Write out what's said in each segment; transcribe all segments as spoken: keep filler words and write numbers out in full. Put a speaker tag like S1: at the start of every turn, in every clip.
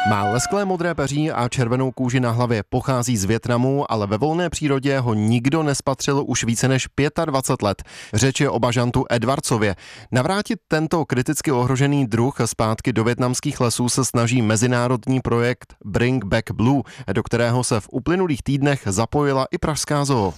S1: Má lesklé modré peří a červenou kůži na hlavě, pochází z Vietnamu, ale ve volné přírodě ho nikdo nespatřil už více než dvacet pět let. Řeč je o bažantu Edwardsově. Navrátit tento kriticky ohrožený druh zpátky do vietnamských lesů se snaží mezinárodní projekt Bring Back Blue, do kterého se v uplynulých týdnech zapojila i pražská zoo.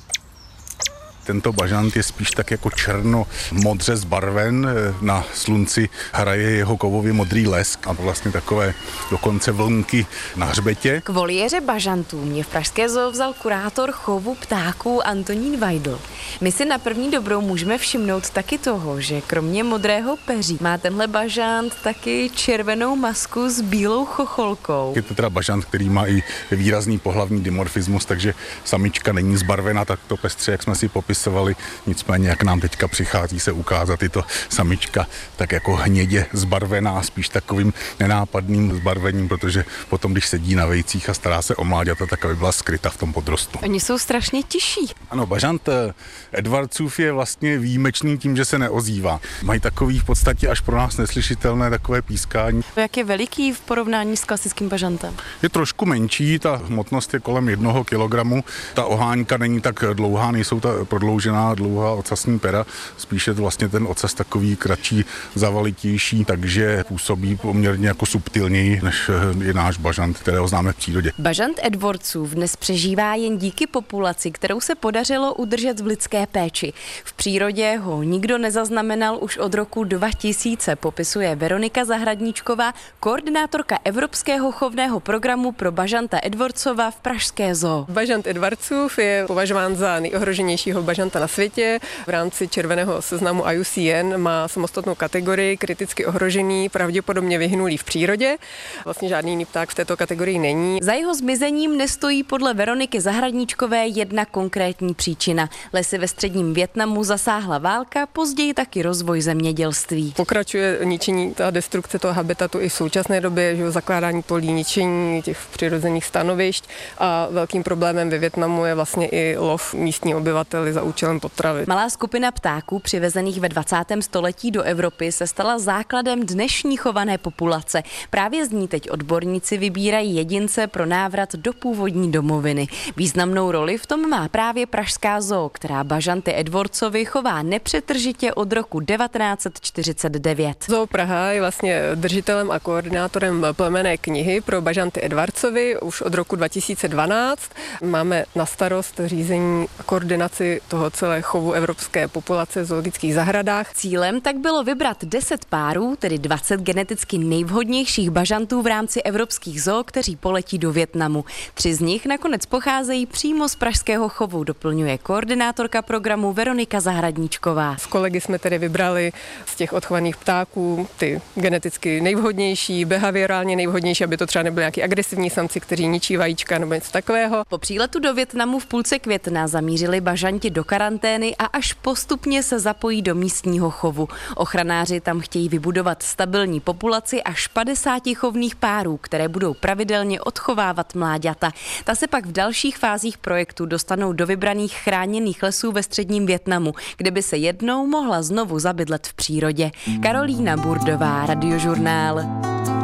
S2: Tento bažant je spíš tak jako černo-modře zbarven, na slunci hraje jeho kovově modrý lesk a vlastně takové dokonce vlnky na hřbetě.
S3: K voliéře bažantů mě v pražské zoo vzal kurátor chovu ptáků Antonín Weidl. My si na první dobrou můžeme všimnout taky toho, že kromě modrého peří má tenhle bažant taky červenou masku s bílou chocholkou.
S2: Je to teda bažant, který má i výrazný pohlavní dimorfismus, takže samička není zbarvena takto pestře, jak jsme si popisovali. Nicméně, jak nám teďka přichází se ukázat, je to samička tak jako hnědě zbarvená, spíš takovým nenápadným zbarvením, protože potom, když sedí na vejcích a stará se o mláďata, tak aby byla skryta v tom podrostu.
S3: Oni jsou strašně tiší.
S2: Ano, bažant Edwardsův je vlastně výjimečný tím, že se neozývá. Mají takový v podstatě až pro nás neslyšitelné takové pískání.
S3: Jak je veliký v porovnání s klasickým bažantem?
S2: Je trošku menší, ta hmotnost je kolem jednoho kilogramu. Ta oháňka není tak dlouhá, nejsou ta prodloužená dlouhá ocasní pera, spíše to vlastně ten ocas takový kratší, zavalitější, takže působí poměrně jako subtilněji, než je náš bažant, kterého známe v přírodě.
S3: Bažant Edwardsův dnes přežívá jen díky populaci, kterou se podařilo udržet v lidské péči. V přírodě ho nikdo nezaznamenal už od roku dva tisíce, popisuje Veronika Zahradníčková, koordinátorka Evropského chovného programu pro bažanta Edwardsova v pražské zoo.
S4: Bažant Edwardsův je považován za nejohroženějšího bažanta na světě. V rámci červeného seznamu I U C N má samostatnou kategorii kriticky ohrožený, pravděpodobně vyhynulý v přírodě. Vlastně žádný jiný pták v této kategorii není.
S3: Za jeho zmizením nestojí podle Veroniky Zahradníčkové jedna konkrétní příčina. Lesy ve středním Vietnamu zasáhla válka, později taky rozvoj zemědělství.
S4: Pokračuje ničení a destrukce toho habitatu i v současné době, že zakládání polí, ničení těch přirozených stanovišť a velkým problémem ve Vietnamu je vlastně i lov místní obyvateli za účelem potravy.
S3: Malá skupina ptáků přivezených ve dvacátém století do Evropy se stala základem dnešní chované populace. Právě z ní teď odborníci vybírají jedince pro návrat do původní domoviny. Významnou roli v tom má právě pražská zoo, která bažanty Edwardsovi chová nepřetržitě od roku devatenáct set čtyřicet devět.
S4: Zoo Praha je vlastně držitelem a koordinátorem plemenné knihy pro bažanty Edwardsovi už od roku dva tisíce dvanáct. Máme na starost řízení a koordinaci toho celé chovu evropské populace v zoologických zahradách.
S3: Cílem tak bylo vybrat deset párů, tedy dvacet geneticky nejvhodnějších bažantů v rámci evropských zoo, kteří poletí do Vietnamu. Tři z nich nakonec pocházejí přímo z pražského chovu, doplňuje koordinátorka programu Veronika Zahradníčková.
S4: S kolegy jsme tedy vybrali z těch odchovaných ptáků ty geneticky nejvhodnější, behaviorálně nejvhodnější, aby to třeba nebyly nějaký agresivní samci, kteří ničí vajíčka nebo něco takového.
S3: Po příletu do Vietnamu v půlce května zamířili bažanti do karantény a až postupně se zapojí do místního chovu. Ochranáři tam chtějí vybudovat stabilní populaci až padesáti chovných párů, které budou pravidelně odchovávat mláďata. Ta se pak v dalších fázích projektu dostanou do vybraných chráněných lesů ve středním Vietnamu, kde by se jednou mohla znovu zabydlet v přírodě. Karolína Burdová, Radiožurnál.